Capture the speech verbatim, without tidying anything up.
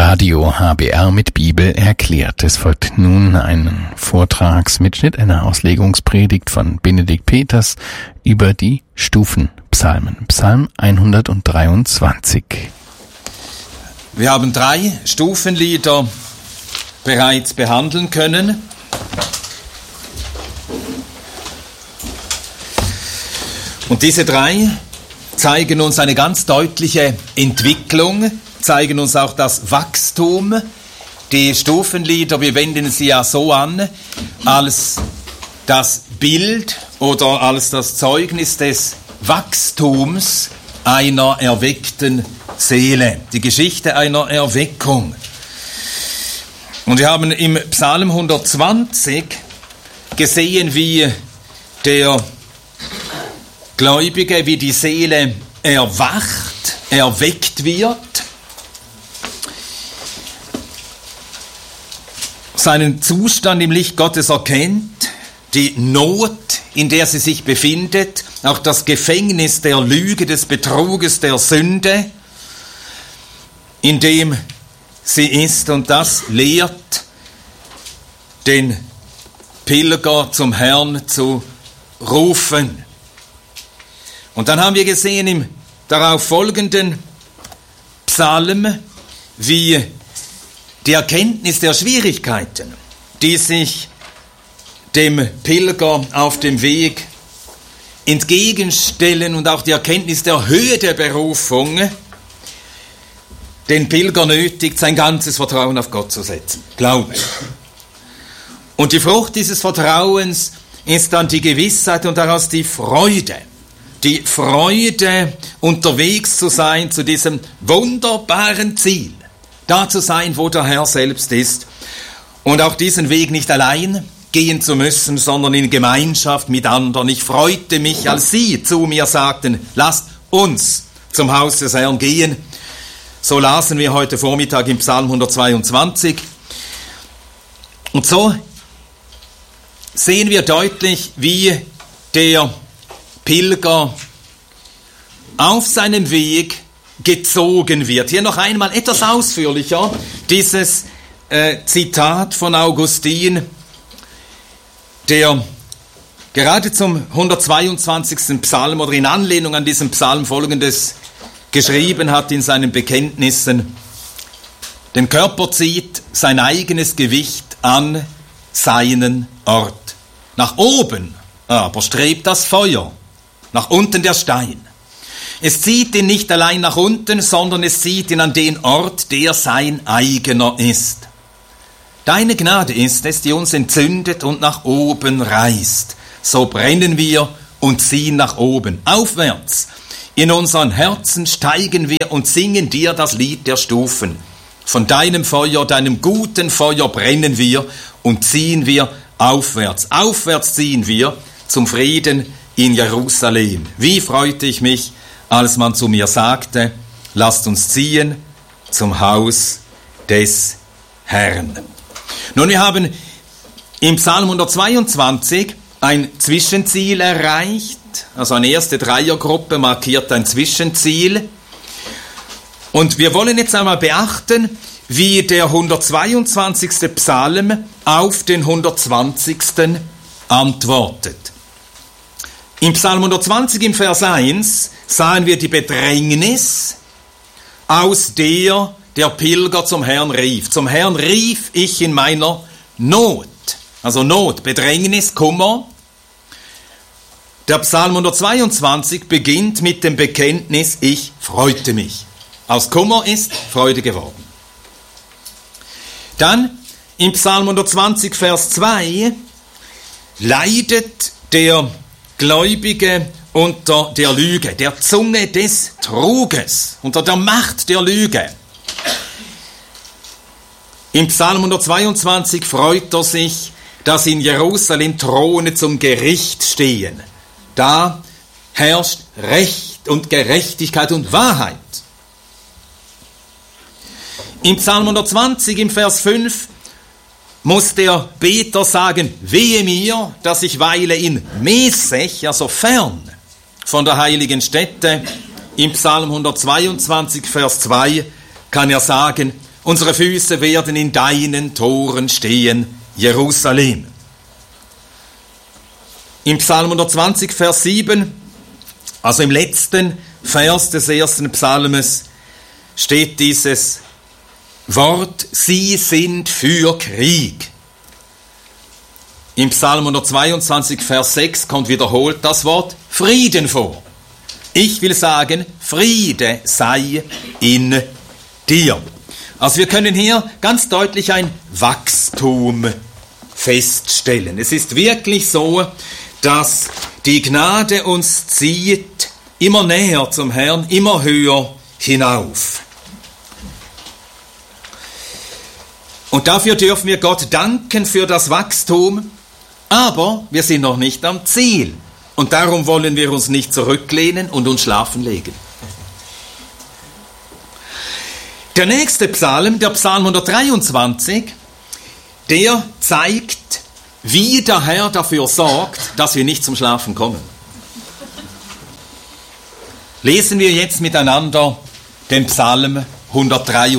Radio H B R mit Bibel erklärt. Es folgt nun ein Vortragsmitschnitt einer Auslegungspredigt von Benedikt Peters über die Stufenpsalmen. Psalm hundertdreiundzwanzig. Wir haben drei Stufenlieder bereits behandeln können. Und diese drei zeigen uns eine ganz deutliche Entwicklung, zeigen uns auch das Wachstum. Die Stufenlieder, wir wenden sie ja so an, als das Bild oder als das Zeugnis des Wachstums einer erweckten Seele, die Geschichte einer Erweckung. Und wir haben im Psalm hundertzwanzig gesehen, wie der Gläubige, wie die Seele erwacht, erweckt wird, seinen Zustand im Licht Gottes erkennt, die Not, in der sie sich befindet, auch das Gefängnis der Lüge, des Betruges, der Sünde, in dem sie ist, und das lehrt den Pilger zum Herrn zu rufen. Und dann haben wir gesehen im darauf folgenden Psalm, wie die Erkenntnis der Schwierigkeiten, die sich dem Pilger auf dem Weg entgegenstellen, und auch die Erkenntnis der Höhe der Berufung den Pilger nötigt, sein ganzes Vertrauen auf Gott zu setzen. Glaube. Und die Frucht dieses Vertrauens ist dann die Gewissheit und daraus die Freude. Die Freude, unterwegs zu sein zu diesem wunderbaren Ziel. Da zu sein, wo der Herr selbst ist. Und auch diesen Weg nicht allein gehen zu müssen, sondern in Gemeinschaft mit anderen. Ich freute mich, als Sie zu mir sagten, lasst uns zum Haus des Herrn gehen. So lasen wir heute Vormittag im Psalm hundertzweiundzwanzig. Und so sehen wir deutlich, wie der Pilger auf seinem Weg gezogen wird. Hier noch einmal etwas ausführlicher dieses äh, Zitat von Augustin, der gerade zum hundertzweiundzwanzigsten Psalm oder in Anlehnung an diesen Psalm Folgendes geschrieben hat in seinen Bekenntnissen: Den Körper zieht sein eigenes Gewicht an seinen Ort. Nach oben aber strebt das Feuer, nach unten der Stein. Es zieht ihn nicht allein nach unten, sondern es zieht ihn an den Ort, der sein eigener ist. Deine Gnade ist es, die uns entzündet und nach oben reißt. So brennen wir und ziehen nach oben, aufwärts. In unseren Herzen steigen wir und singen dir das Lied der Stufen. Von deinem Feuer, deinem guten Feuer brennen wir und ziehen wir aufwärts. Aufwärts ziehen wir zum Frieden in Jerusalem. Wie freute ich mich, als man zu mir sagte, lasst uns ziehen zum Haus des Herrn. Nun, wir haben im Psalm hundertzweiundzwanzig ein Zwischenziel erreicht, also eine erste Dreiergruppe markiert ein Zwischenziel. Und wir wollen jetzt einmal beachten, wie der hundertzweiundzwanzigste Psalm auf den hundertzwanzigsten antwortet. Im Psalm hundertzwanzig im Vers eins sahen wir die Bedrängnis, aus der der Pilger zum Herrn rief. Zum Herrn rief ich in meiner Not. Also Not, Bedrängnis, Kummer. Der Psalm hundertzweiundzwanzig beginnt mit dem Bekenntnis, ich freute mich. Aus Kummer ist Freude geworden. Dann im Psalm hundertzwanzig, Vers zwei, leidet der Gläubige unter der Lüge, der Zunge des Truges, unter der Macht der Lüge. Im Psalm hundertzweiundzwanzig freut er sich, dass in Jerusalem Throne zum Gericht stehen. Da herrscht Recht und Gerechtigkeit und Wahrheit. Im Psalm hundertzwanzig, im Vers fünf, muss der Beter sagen, wehe mir, dass ich weile in Mesech, also fern von der heiligen Stätte. Im Psalm hundertzweiundzwanzig, Vers zwei, kann er sagen, Unsere Füße werden in deinen Toren stehen, Jerusalem. Im Psalm hundertzwanzig, Vers sieben, also im letzten Vers des ersten Psalmes, steht dieses Wort, sie sind für Krieg. Im Psalm hundertzweiundzwanzig, Vers sechs kommt wiederholt das Wort Frieden vor. Ich will sagen, Friede sei in dir. Also wir können hier ganz deutlich ein Wachstum feststellen. Es ist wirklich so, dass die Gnade uns zieht immer näher zum Herrn, immer höher hinauf. Und dafür dürfen wir Gott danken für das Wachstum, aber wir sind noch nicht am Ziel. Und darum wollen wir uns nicht zurücklehnen und uns schlafen legen. Der nächste Psalm, der Psalm hundertdreiundzwanzig, der zeigt, wie der Herr dafür sorgt, dass wir nicht zum Schlafen kommen. Lesen wir jetzt miteinander den Psalm hundertdreiundzwanzig.